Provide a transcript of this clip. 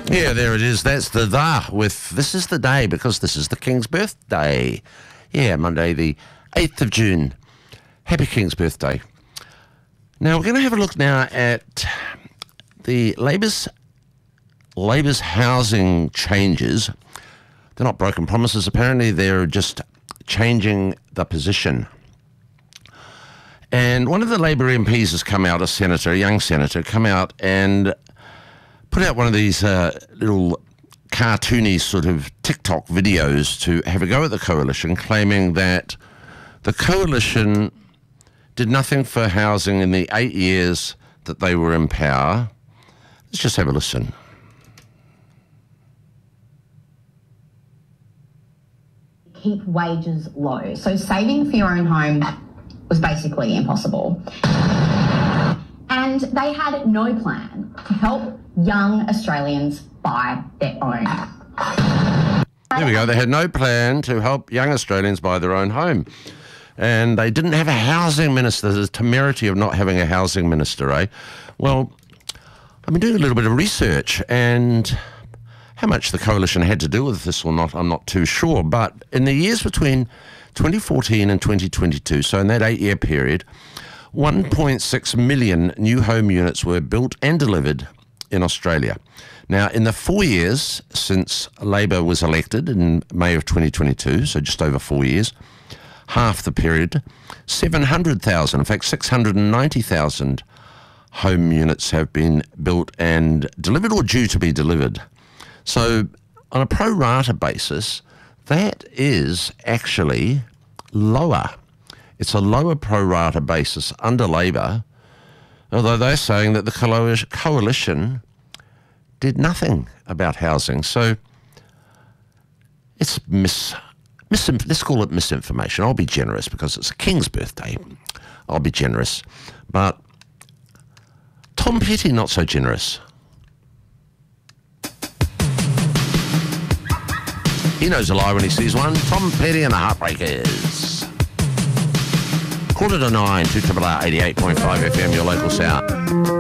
Yeah, there it is. That's the with this is the day because this is the King's birthday. Yeah, Monday the 8th of June. Happy King's birthday. Now, we're going to have a look now at the Labor's housing changes. They're not broken promises, apparently. They're just changing the position. And one of the Labor MPs has come out, a young senator, come out and put out one of these little cartoony sort of TikTok videos to have a go at the Coalition, claiming that the Coalition did nothing for housing in the 8 years that they were in power. Let's just have a listen. Keep wages low. So saving for your own home was basically impossible. And they had no plan to help young Australians buy their own. There we go. They had no plan to help young Australians buy their own home. And they didn't have a housing minister. The temerity of not having a housing minister, eh? Well, I've been doing a little bit of research, and how much the Coalition had to do with this or not, I'm not too sure. But in the years between 2014 and 2022, so in that 8-year period, 1.6 million new home units were built and delivered in Australia. Now, in the 4 years since Labor was elected in May of 2022, so just over 4 years, half the period, 700,000, in fact 690,000 home units have been built and delivered or due to be delivered. So on a pro rata basis, that is actually lower. It's a lower pro rata basis under Labor, although they're saying that the Coalition did nothing about housing. So it's let's call it misinformation. I'll be generous because it's a King's birthday. I'll be generous. But Tom Petty, not so generous. He knows a lie when he sees one. Tom Petty and the Heartbreakers. 9:45, 2RR 88.5 FM, your local sound.